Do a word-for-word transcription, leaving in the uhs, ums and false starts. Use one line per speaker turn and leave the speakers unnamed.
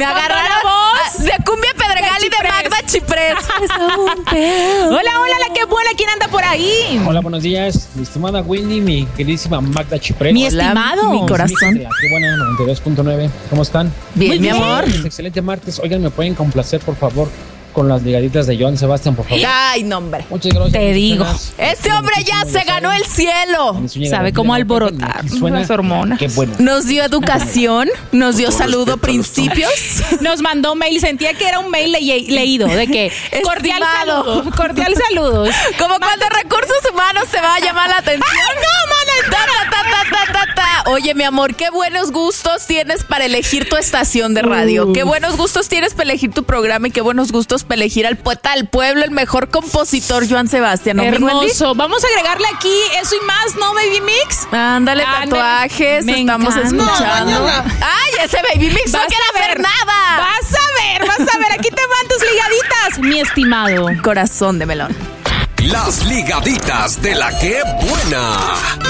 Me agarraron la voz de Cumbia Pedregal y de Magda Chiprés.
Hola, hola, la que buena, ¿quién anda por ahí?
Hola, buenos días, mi estimada Wendy, mi queridísima Magda Chiprés.
Mi estimado.
Mi corazón.
Qué buena, noventa y dos punto nueve. ¿Cómo están?
Bien,
Muy
mi
bien.
amor.
Excelente martes. Oigan, ¿me pueden complacer, por favor, con las ligaditas de Joan Sebastián, por favor?
Ay, no, hombre.
Muchas gracias.
Te digo.
Este hombre ya se ganó el cielo.
Sabe cómo alborotar las hormonas.
Qué bueno.
Nos dio educación, nos dio saludo, principios.
Nos mandó mail, sentía que era un mail le- leído, de que cordial
Estimado.
saludo, cordial saludos.
Como cuando recursos humanos se va a llamar la atención. ¡Ay, no, mana! Ta, ta, ta, ta, ta, ta. Oye, mi amor, qué buenos gustos tienes para elegir tu estación de radio.
Uf.
Qué buenos gustos tienes para elegir tu programa y qué buenos gustos para elegir al poeta del pueblo, el mejor compositor, Joan Sebastián. ¿No, mi Wendy?
Hermoso. Vamos a agregarle aquí eso y más, ¿no, Baby Mix?
Ándale,
Ándale.
tatuajes,
Me
estamos
encanta.
escuchando.
No, mañana.
Ay, ese Baby Mix no
Vas
quiere
a ver.
hacer nada.
Vas a ver, vas a ver. Aquí te van tus ligaditas, mi estimado.
Corazón de melón.
Las ligaditas de la que buena.